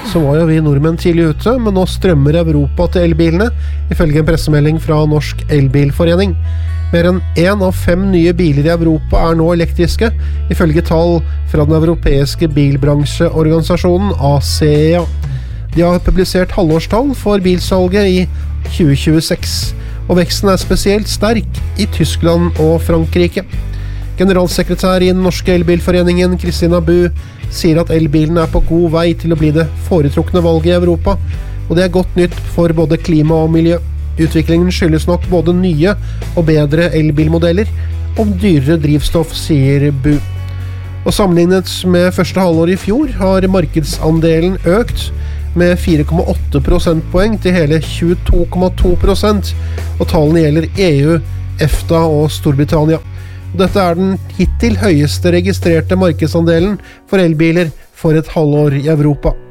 så var jo vi nordmenn tidlig ute, men nå strømmer Europa til elbilene, ifølge en pressemelding fra Norsk Elbilforening. Mer enn 1 av 5 nye biler i Europa nå elektriske, ifølge tall fra den europeiske bilbransjeorganisasjonen ACEA. De har publisert halvårstall for bilsalget i 2026, og veksten spesielt sterk i Tyskland og Frankrike. Generalsekretær i den norske elbilforeningen, Kristina Bu, sier at elbilen på god vei til å bli det foretrukne valget i Europa, og det godt nytt for både klima og miljø. Utviklingen skyldes nok både nye og bedre elbilmodeller og dyrere drivstoff, sier Bu. Og sammenlignet med første halvår i fjor har markedsandelen økt med 4,8 prosentpoeng til hele 22,2%, og tallene gjelder EU, EFTA og Storbritannia. Dette den hittil høyeste registrerte markedsandelen for elbiler for et halvår i Europa.